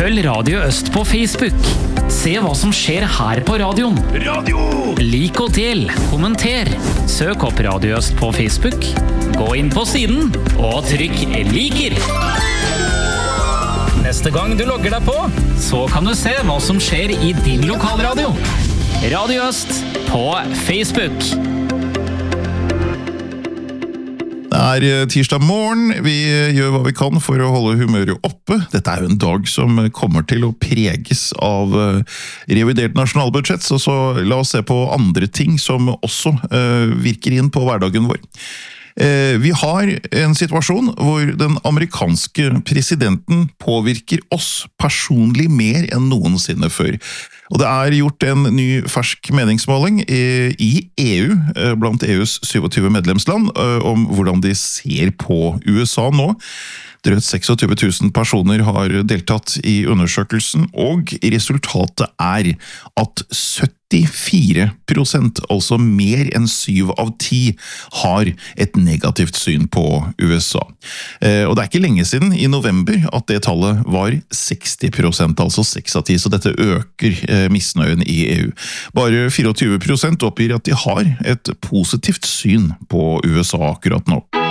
Følg Radio Øst på Facebook. Se hva som skjer her på radioen. Lik og del, kommenter. Søk opp Radio Øst på Facebook. Gå inn på siden og trykk liker. Neste gang du logger deg på, så kan du se hva som skjer i din lokalradio. Radio Øst på Facebook. Det tirsdag morgen, vi gjør hva vi kan for å holde humøret oppe. Dette jo en dag som kommer til å preges av revidert nasjonalbudsjett, så la oss se på andre ting som også virker inn på hverdagen vår. Vi har en situasjon hvor den amerikanske presidenten påvirker oss personlig mer enn noensinne før. Og det gjort en ny fersk meningsmåling i EU, blant EUs 27 medlemsland, om hvordan de ser på USA nå. Drøyt 26 000 personer har deltatt i undersøkelsen, og resultatet at 74%, altså mer enn 7 av 10, har et negativt syn på USA. Og det ikke lenge siden, i november, at det tallet var 60%, altså 6 av 10, så dette øker misnøyen i EU. Bare 24% oppgir at de har et positivt syn på USA akkurat nå.